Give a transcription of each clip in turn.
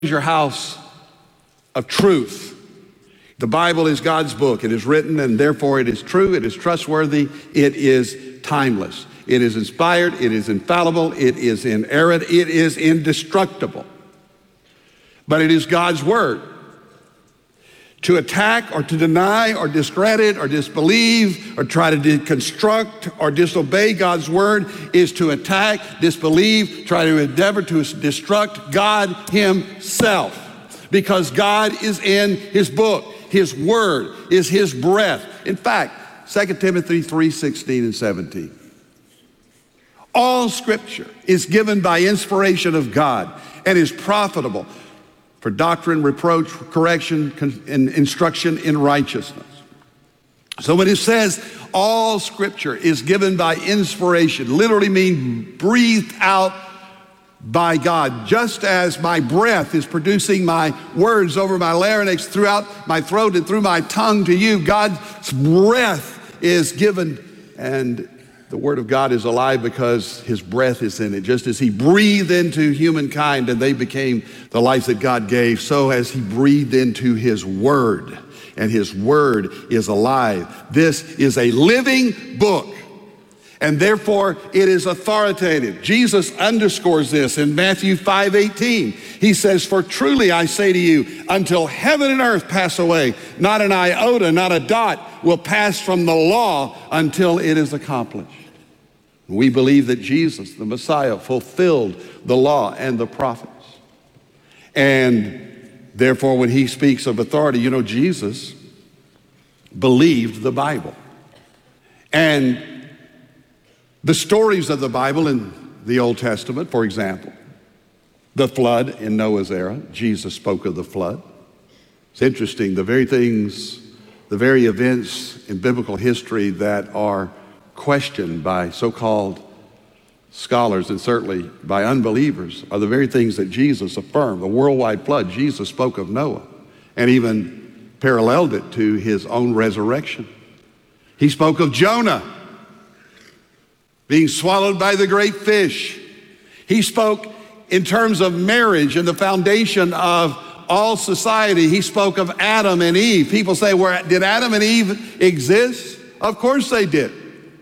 your house of truth. The Bible is God's book. It is written, and therefore it is true, it is trustworthy, it is timeless. It is inspired, it is infallible, it is inerrant, it is indestructible. But it is God's word. To attack or to deny or discredit or disbelieve or try to deconstruct or disobey God's word is to attack, disbelieve, try to endeavor to destruct God himself. Because God is in his book. His word is his breath. In fact, 2 Timothy 3:16 and 17. All scripture is given by inspiration of God and is profitable for doctrine, reproach, correction, and instruction in righteousness. So when it says all scripture is given by inspiration, literally means breathed out by God. Just as my breath is producing my words over my larynx throughout my throat and through my tongue to you, God's breath is given, and the word of God is alive because his breath is in it. Just as he breathed into humankind and they became the life that God gave, so has he breathed into his word, and his word is alive. This is a living book, and therefore it is authoritative. Jesus underscores this in Matthew 5:18. He says, "For truly I say to you, until heaven and earth pass away, not an iota, not a dot will pass from the law until it is accomplished." We believe that Jesus, the Messiah, fulfilled the law and the prophets. And therefore, when he speaks of authority, you know, Jesus believed the Bible. And the stories of the Bible in the Old Testament, for example, the flood in Noah's era, Jesus spoke of the flood. It's interesting, the very events in biblical history that are questioned by so-called scholars and certainly by unbelievers are the very things that Jesus affirmed. The worldwide flood, Jesus spoke of Noah and even paralleled it to his own resurrection. He spoke of Jonah being swallowed by the great fish. He spoke in terms of marriage and the foundation of all society. He spoke of Adam and Eve. People say, did Adam and Eve exist? Of course they did.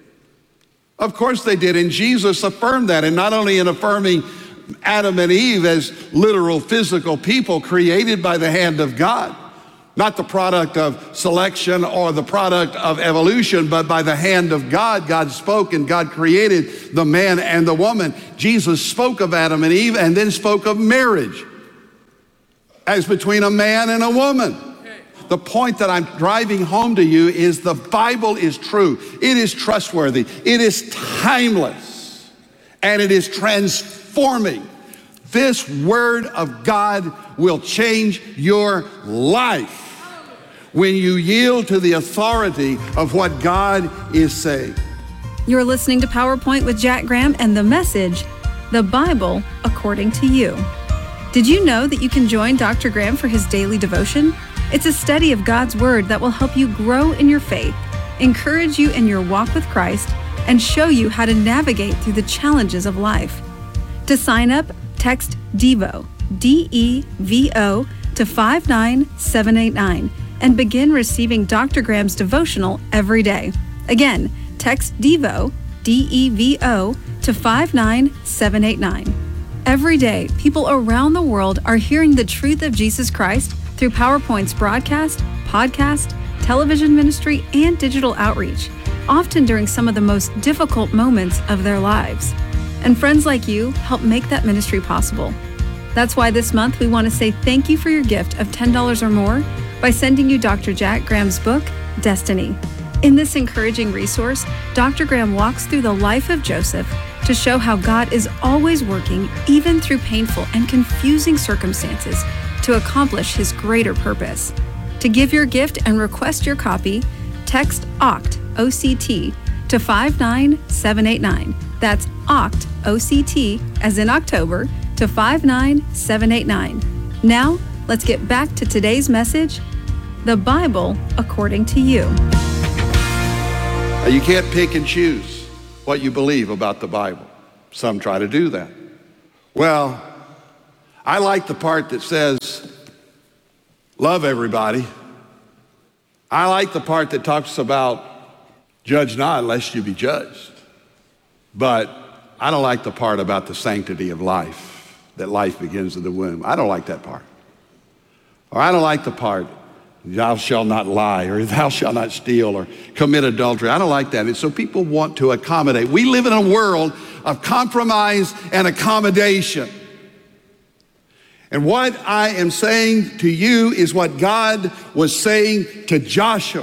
Of course they did, and Jesus affirmed that, and not only in affirming Adam and Eve as literal physical people created by the hand of God, not the product of selection or the product of evolution, but by the hand of God. God spoke and God created the man and the woman. Jesus spoke of Adam and Eve and then spoke of marriage as between a man and a woman. The point that I'm driving home to you is the Bible is true. It is trustworthy. It is timeless. And it is transforming. This word of God will change your life when you yield to the authority of what God is saying. You're listening to PowerPoint with Jack Graham and the message, The Bible According to You. Did you know that you can join Dr. Graham for his daily devotion? It's a study of God's Word that will help you grow in your faith, encourage you in your walk with Christ, and show you how to navigate through the challenges of life. To sign up, text DEVO, D-E-V-O, to 59789 and begin receiving Dr. Graham's devotional every day. Again, text DEVO, D-E-V-O, to 59789. Every day, people around the world are hearing the truth of Jesus Christ through PowerPoint's broadcast, podcast, television ministry, and digital outreach, often during some of the most difficult moments of their lives. And friends like you help make that ministry possible. That's why this month we want to say thank you for your gift of $10 or more by sending you Dr. Jack Graham's book, Destiny. In this encouraging resource, Dr. Graham walks through the life of Joseph to show how God is always working, even through painful and confusing circumstances, to accomplish his greater purpose. To give your gift and request your copy, text OCT, O-C-T, to 59789. That's OCT, O-C-T, as in October, to 59789. Now, let's get back to today's message, The Bible According to You. You can't pick and choose what you believe about the Bible. Some try to do that. Well, I like the part that says, love everybody. I like the part that talks about judge not lest you be judged. But I don't like the part about the sanctity of life, that life begins in the womb. I don't like that part. Or I don't like the part, thou shalt not lie, or thou shalt not steal, or commit adultery. I don't like that. And so people want to accommodate. We live in a world of compromise and accommodation. And what I am saying to you is what God was saying to Joshua.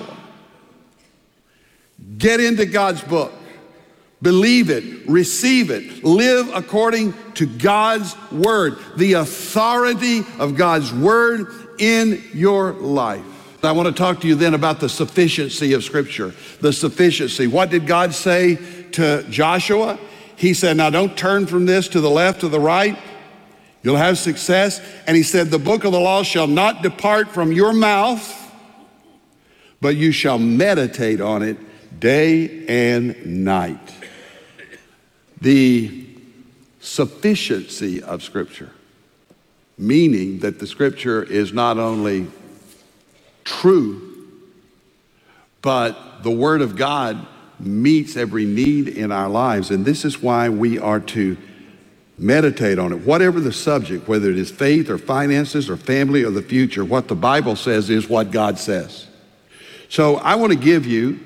Get into God's book. Believe it, receive it, live according to God's word, the authority of God's word in your life. I want to talk to you then about the sufficiency of Scripture. The sufficiency. What did God say to Joshua? He said, now don't turn from this to the left or the right. You'll have success. And he said, the book of the law shall not depart from your mouth, but you shall meditate on it day and night. The sufficiency of Scripture, meaning that the Scripture is not only true, but the Word of God meets every need in our lives. And this is why we are to meditate on it. Whatever the subject, whether it is faith or finances or family or the future, what the Bible says is what God says. So I want to give you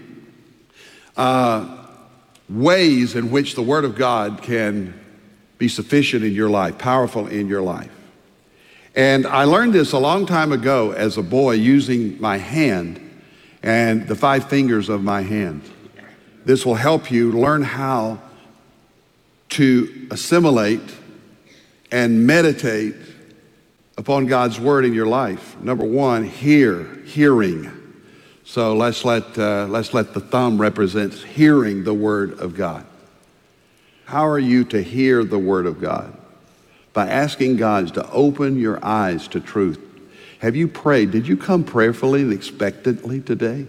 ways in which the Word of God can be sufficient in your life, powerful in your life. And I learned this a long time ago as a boy using my hand and the 5 fingers of my hand. This will help you learn how to assimilate and meditate upon God's word in your life. Number 1, hearing. So let's let the thumb represent hearing the word of God. How are you to hear the word of God? By asking God to open your eyes to truth. Have you prayed? Did you come prayerfully and expectantly today?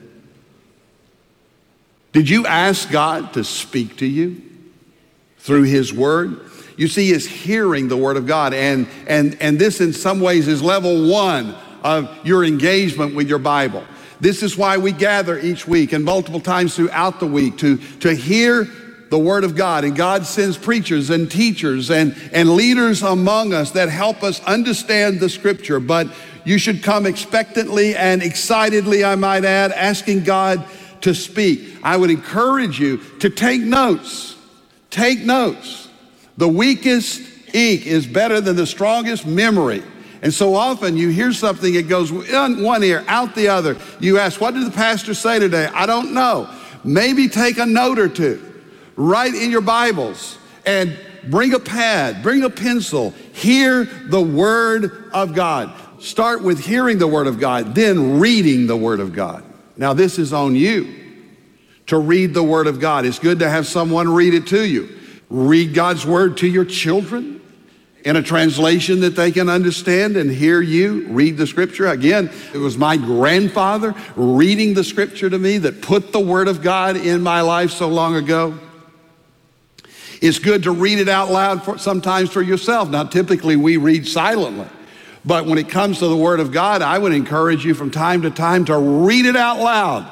Did you ask God to speak to you through his word? You see, it's hearing the word of God. And this in some ways is level 1 of your engagement with your Bible. This is why we gather each week and multiple times throughout the week to hear the word of God. And God sends preachers and teachers and leaders among us that help us understand the Scripture. But you should come expectantly and excitedly, I might add, asking God to speak. I would encourage you to take notes. Take notes. The weakest ink is better than the strongest memory. And so often you hear something, it goes in one ear, out the other. You ask, what did the pastor say today? I don't know. Maybe take a note or two. Write in your Bibles and bring a pad, bring a pencil. Hear the word of God. Start with hearing the word of God, then reading the word of God. Now this is on you to read the word of God. It's good to have someone read it to you. Read God's word to your children in a translation that they can understand and hear you read the Scripture. Again, it was my grandfather reading the Scripture to me that put the word of God in my life so long ago. It's good to read it out loud sometimes for yourself. Now, typically we read silently. But when it comes to the word of God, I would encourage you from time to time to read it out loud.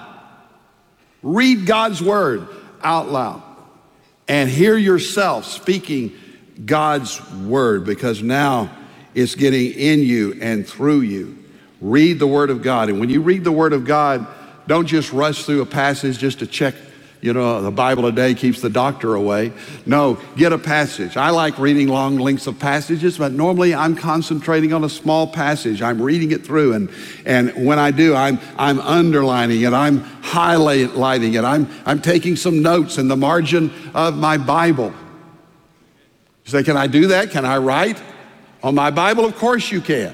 Read God's word out loud. And hear yourself speaking God's word, because now it's getting in you and through you. Read the word of God. And when you read the word of God, don't just rush through a passage just to check, the Bible today keeps the doctor away. No, get a passage. I like reading long lengths of passages, but normally I'm concentrating on a small passage. I'm reading it through, and when I do, I'm underlining it, I'm highlighting it, I'm taking some notes in the margin of my Bible. You say, can I do that? Can I write on my Bible? Of course you can.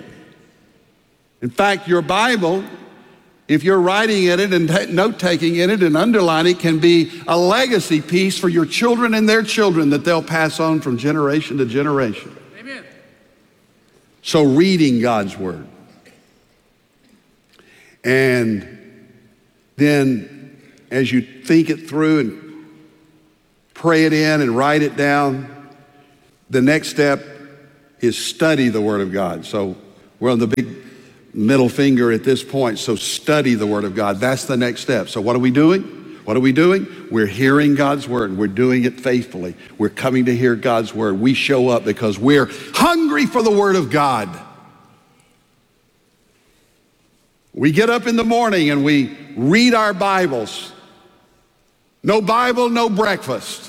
In fact, your Bible, if you're writing in it and note-taking in it and underlining, can be a legacy piece for your children and their children that they'll pass on from generation to generation. Amen. So reading God's word. And then as you think it through and pray it in and write it down, the next step is study the Word of God. So we're on the big middle finger at this point. So study the Word of God. That's the next step. So what are we doing? What are we doing? We're hearing God's Word. We're doing it faithfully. We're coming to hear God's Word. We show up because we're hungry for the Word of God. We get up in the morning and we read our Bibles. No Bible, no breakfast.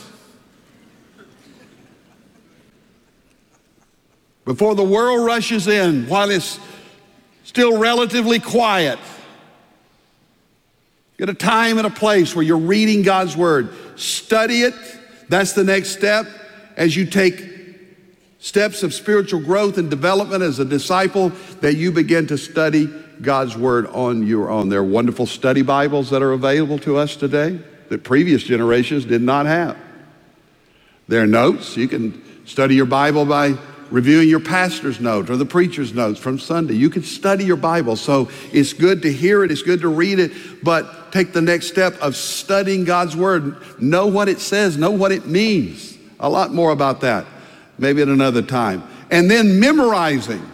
Before the world rushes in, while it's still relatively quiet, get a time and a place where you're reading God's Word. Study it. That's the next step as you take steps of spiritual growth and development as a disciple, that you begin to study God's Word on your own. There are wonderful study Bibles that are available to us today that previous generations did not have. There are notes. You can study your Bible by reviewing your pastor's note or the preacher's notes from Sunday. You can study your Bible. So it's good to hear it. It's good to read it. But take the next step of studying God's Word. Know what it says. Know what it means. A lot more about that, maybe at another time. And then memorizing.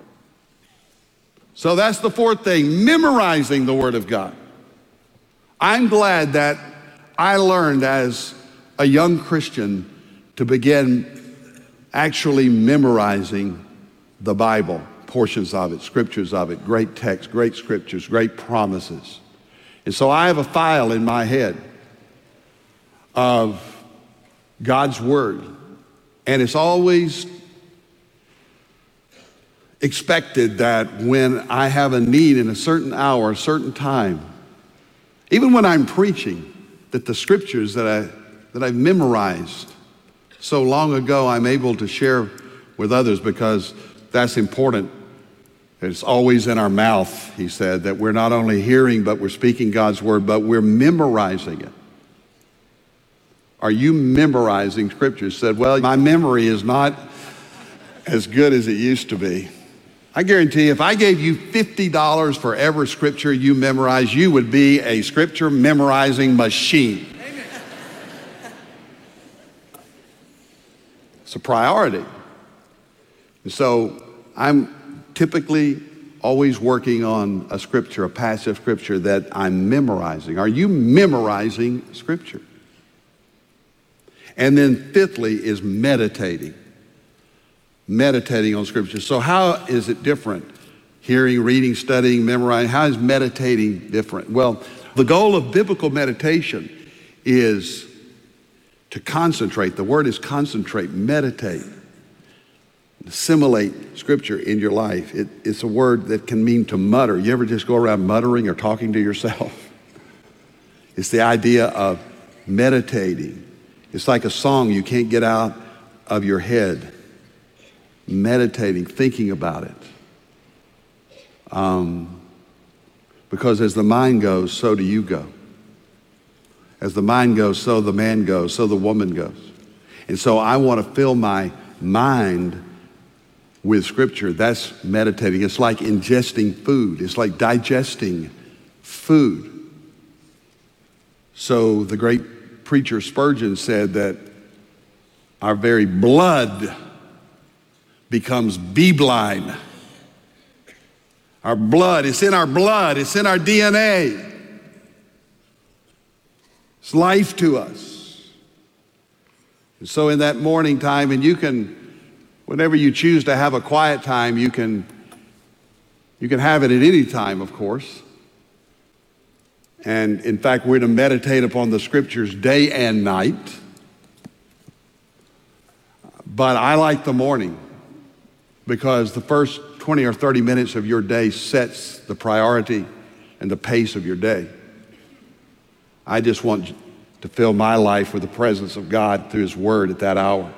So that's the fourth thing, memorizing the Word of God. I'm glad that I learned as a young Christian to begin actually memorizing the Bible, portions of it, scriptures of it, great texts, great scriptures, great promises. And so I have a file in my head of God's Word, and it's always expected that when I have a need in a certain hour, a certain time, even when I'm preaching, that the scriptures that I've memorized so long ago, I'm able to share with others, because that's important. It's always in our mouth, he said, that we're not only hearing, but we're speaking God's Word, but we're memorizing it. Are you memorizing scriptures? He said, well, my memory is not as good as it used to be. I guarantee you, if I gave you $50 for every scripture you memorize, you would be a scripture memorizing machine. Amen. It's a priority. And so I'm typically always working on a scripture, a passage of scripture that I'm memorizing. Are you memorizing scripture? And then fifthly is meditating. Meditating on scripture. So how is it different? Hearing, reading, studying, memorizing. How is meditating different? Well, the goal of biblical meditation is to concentrate. The word is concentrate, meditate, assimilate scripture in your life. It's a word that can mean to mutter. You ever just go around muttering or talking to yourself? It's the idea of meditating. It's like a song you can't get out of your head. Meditating, thinking about it. Because as the mind goes, so do you go. As the mind goes, so the man goes, so the woman goes. And so I want to fill my mind with scripture. That's meditating. It's like ingesting food. It's like digesting food. So the great preacher Spurgeon said that our very blood becomes bee-blind. Our blood, it's in our blood, it's in our DNA. It's life to us. And so in that morning time, and you can, whenever you choose to have a quiet time, you can have it at any time, of course. And in fact, we're to meditate upon the scriptures day and night. But I like the morning, because the first 20 or 30 minutes of your day sets the priority and the pace of your day. I just want to fill my life with the presence of God through His Word at that hour.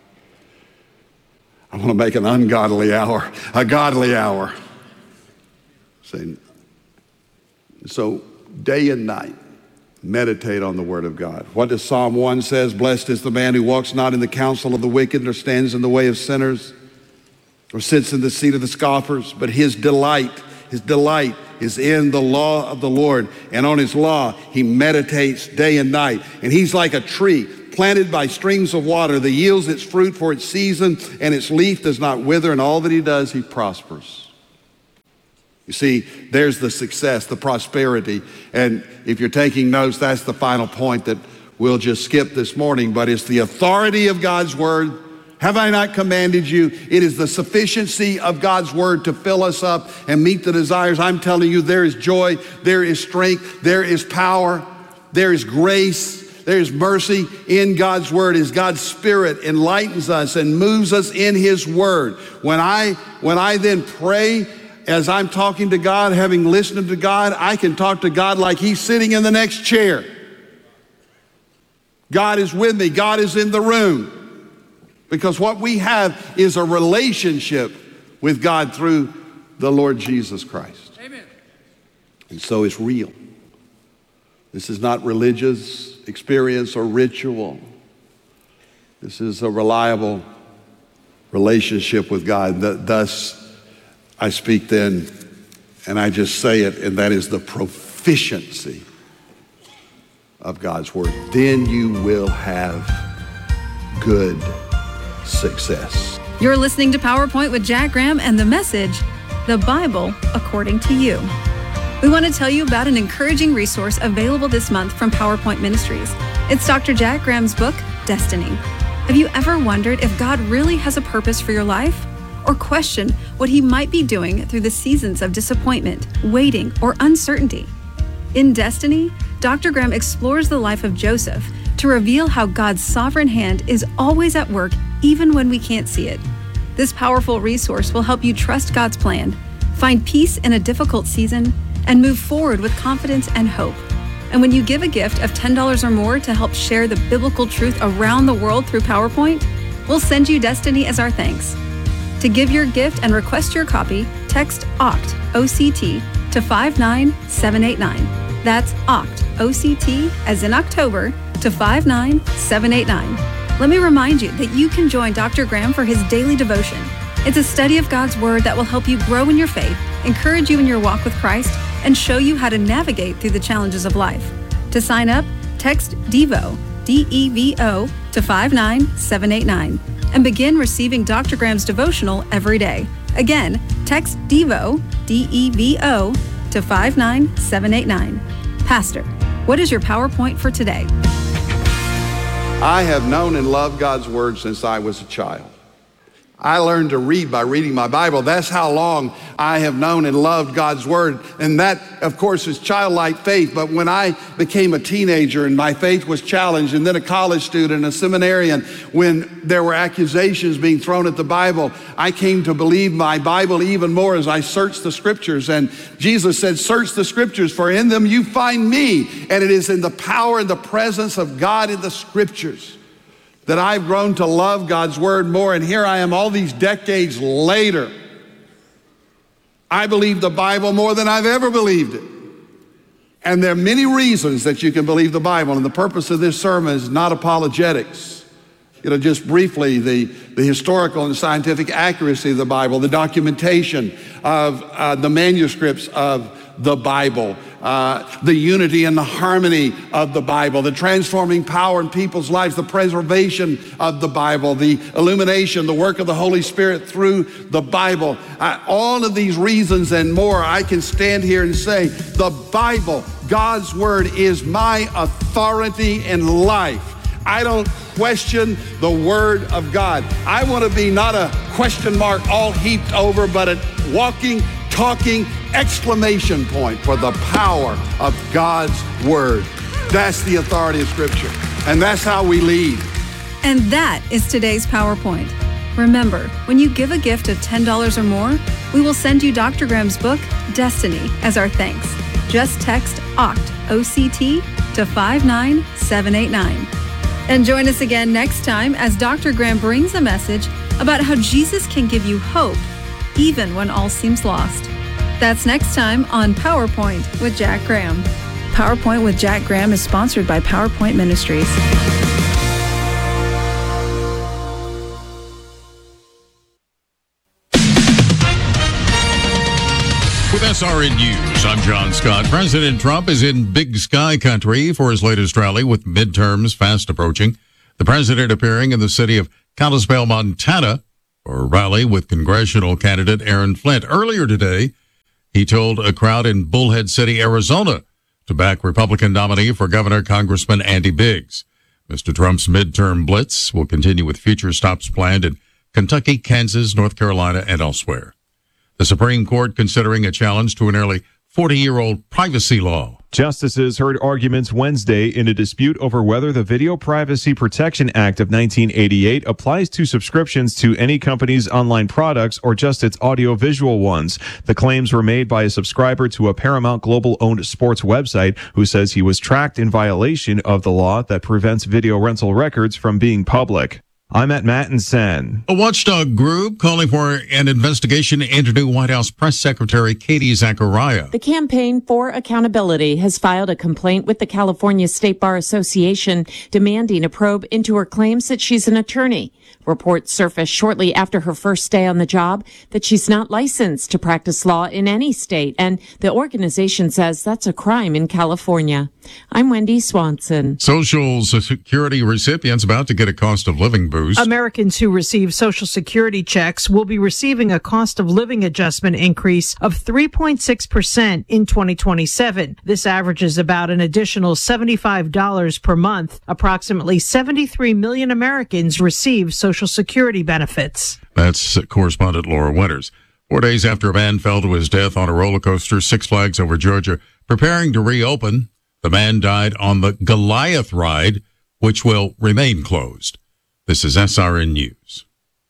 I want to make an ungodly hour a godly hour. So day and night, meditate on the Word of God. What does Psalm 1 says? Blessed is the man who walks not in the counsel of the wicked, nor stands in the way of sinners, or sits in the seat of the scoffers, but his delight is in the law of the Lord, and on his law he meditates day and night. And he's like a tree planted by streams of water, that yields its fruit for its season, and its leaf does not wither, and all that he does, he prospers. You see, there's the success, the prosperity. And if you're taking notes, that's the final point that we'll just skip this morning, but it's the authority of God's word. Have I not commanded you? It is the sufficiency of God's word to fill us up and meet the desires. I'm telling you, there is joy, there is strength, there is power, there is grace, there is mercy in God's word as God's Spirit enlightens us and moves us in his word. When I then pray, as I'm talking to God, having listened to God, I can talk to God like he's sitting in the next chair. God is with me. God is in the room. Because what we have is a relationship with God through the Lord Jesus Christ. Amen. And so it's real. This is not religious experience or ritual. This is a reliable relationship with God. Thus, I speak then, and I just say it, and that is the proficiency of God's word. Then you will have good success. You're listening to PowerPoint with Jack Graham and the message, The Bible According to You. We want to tell you about an encouraging resource available this month from PowerPoint Ministries. It's Dr. Jack Graham's book, Destiny. Have you ever wondered if God really has a purpose for your life? Or questioned what he might be doing through the seasons of disappointment, waiting, or uncertainty? In Destiny, Dr. Graham explores the life of Joseph to reveal how God's sovereign hand is always at work even when we can't see it. This powerful resource will help you trust God's plan, find peace in a difficult season, and move forward with confidence and hope. And when you give a gift of $10 or more to help share the biblical truth around the world through PowerPoint, we'll send you Destiny as our thanks. To give your gift and request your copy, text OCT, O-C-T, to 59789. That's OCT, O-C-T, as in October, to 59789. Let me remind you that you can join Dr. Graham for his daily devotion. It's a study of God's word that will help you grow in your faith, encourage you in your walk with Christ, and show you how to navigate through the challenges of life. To sign up, text DEVO, D-E-V-O, to 59789. And begin receiving Dr. Graham's devotional every day. Again, text DEVO, D-E-V-O, to 59789. Pastor, what is your PowerPoint for today? I have known and loved God's word since I was a child. I learned to read by reading my Bible. That's how long I have known and loved God's word. And that, of course, is childlike faith. But when I became a teenager and my faith was challenged, and then a college student, a seminarian, when there were accusations being thrown at the Bible, I came to believe my Bible even more as I searched the scriptures. And Jesus said, search the scriptures, for in them you find me. And it is in the power and the presence of God in the scriptures that I've grown to love God's word more. And here I am all these decades later. I believe the Bible more than I've ever believed it. And there are many reasons that you can believe the Bible. And the purpose of this sermon is not apologetics. Just briefly, the historical and scientific accuracy of the Bible, the documentation of the manuscripts of the Bible, the unity and the harmony of the Bible, the transforming power in people's lives, the preservation of the Bible, the illumination, the work of the Holy Spirit through the Bible. All of these reasons and more, I can stand here and say, the Bible, God's word, is my authority in life. I don't question the word of God. I want to be not a question mark all heaped over, but a walking, talking exclamation point for the power of God's word. That's the authority of Scripture. And that's how we lead. And that is today's PowerPoint. Remember, when you give a gift of $10 or more, we will send you Dr. Graham's book, Destiny, as our thanks. Just text OCT, O-C-T, to 59789. And join us again next time as Dr. Graham brings a message about how Jesus can give you hope even when all seems lost. That's next time on PowerPoint with Jack Graham. PowerPoint with Jack Graham is sponsored by PowerPoint Ministries. With SRN News, I'm John Scott. President Trump is in Big Sky country for his latest rally with midterms fast approaching. The president appearing in the city of Kalispell, Montana, for a rally with congressional candidate Aaron Flint. Earlier today, he told a crowd in Bullhead City, Arizona, to back Republican nominee for governor, Congressman Andy Biggs. Mr. Trump's midterm blitz will continue with future stops planned in Kentucky, Kansas, North Carolina, and elsewhere. The Supreme Court considering a challenge to a nearly 40-year-old privacy law. Justices heard arguments Wednesday in a dispute over whether the Video Privacy Protection Act of 1988 applies to subscriptions to any company's online products or just its audiovisual ones. The claims were made by a subscriber to a Paramount Global-owned sports website who says he was tracked in violation of the law that prevents video rental records from being public. I'm at Mattinson. A watchdog group calling for an investigation into new White House Press Secretary Katie Zachariah. The Campaign for Accountability has filed a complaint with the California State Bar Association demanding a probe into her claims that she's an attorney. Reports surfaced shortly after her first day on the job that she's not licensed to practice law in any state, and the organization says that's a crime in California. I'm Wendy Swanson. Social Security recipients about to get a cost of living boost. Americans who receive Social Security checks will be receiving a cost of living adjustment increase of 3.6% in 2027. This averages about an additional $75 per month. Approximately 73 million Americans receive Social Security benefits. That's correspondent Laura Winters. 4 days after a man fell to his death on a roller coaster, Six Flags over Georgia, preparing to reopen, the man died on the Goliath ride, which will remain closed. This is SRN News.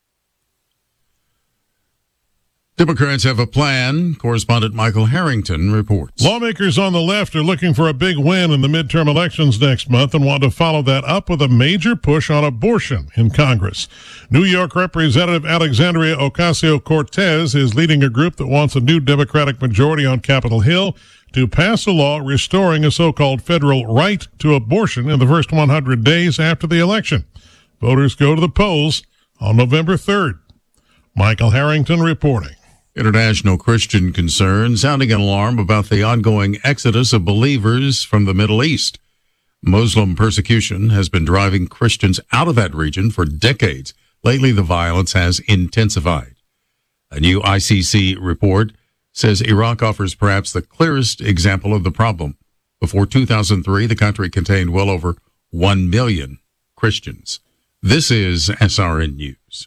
Democrats have a plan. Correspondent Michael Harrington reports. Lawmakers on the left are looking for a big win in the midterm elections next month and want to follow that up with a major push on abortion in Congress. New York Representative Alexandria Ocasio-Cortez is leading a group that wants a new Democratic majority on Capitol Hill to pass a law restoring a so-called federal right to abortion in the first 100 days after the election. Voters go to the polls on November 3rd. Michael Harrington reporting. International Christian concern sounding an alarm about the ongoing exodus of believers from the Middle East. Muslim persecution has been driving Christians out of that region for decades. Lately, the violence has intensified. A new ICC report says Iraq offers perhaps the clearest example of the problem. Before 2003, the country contained well over 1 million Christians. This is SRN News.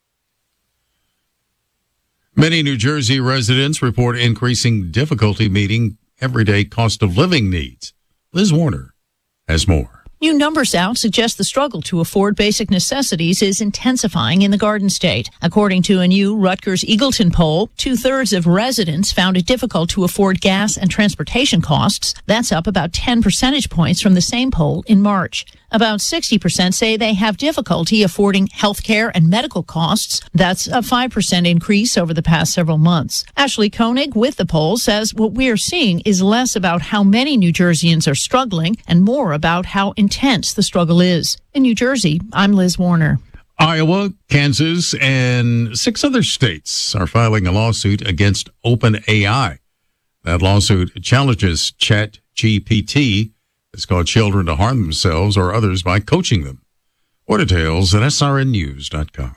Many New Jersey residents report increasing difficulty meeting everyday cost of living needs. Liz Warner has more. New numbers out suggest the struggle to afford basic necessities is intensifying in the Garden State. According to a new Rutgers-Eagleton poll, 2/3 of residents found it difficult to afford gas and transportation costs. That's up about 10 percentage points from the same poll in March. About 60% say they have difficulty affording health care and medical costs. That's a 5% increase over the past several months. Ashley Koenig with the poll says what we are seeing is less about how many New Jerseyans are struggling and more about how intense the struggle is. In New Jersey, I'm Liz Warner. Iowa, Kansas, and 6 other states are filing a lawsuit against OpenAI. That lawsuit challenges ChatGPT. It's called children to harm themselves or others by coaching them. More details at srnnews.com.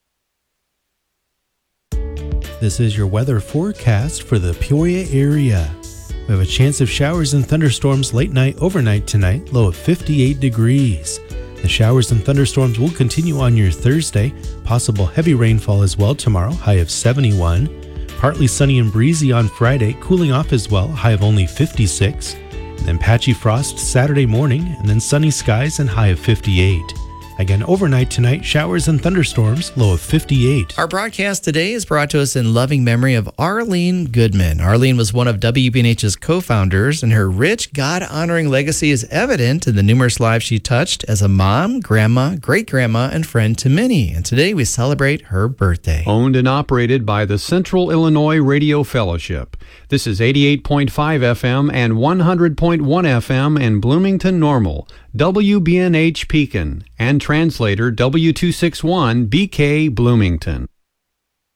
This is your weather forecast for the Peoria area. We have a chance of showers and thunderstorms late night, overnight tonight, low of 58 degrees. The showers and thunderstorms will continue on your Thursday. Possible heavy rainfall as well tomorrow, high of 71. Partly sunny and breezy on Friday, cooling off as well, high of only 56. Then patchy frost Saturday morning, and then sunny skies and high of 58. Again, overnight tonight, showers and thunderstorms, low of 58. Our broadcast today is brought to us in loving memory of Arlene Goodman. Arlene was one of WBNH's co-founders, and her rich, God-honoring legacy is evident in the numerous lives she touched as a mom, grandma, great-grandma, and friend to many. And today we celebrate her birthday. Owned and operated by the Central Illinois Radio Fellowship. This is 88.5 FM and 100.1 FM in Bloomington Normal, WBNH Pekin, and translator W261 BK Bloomington.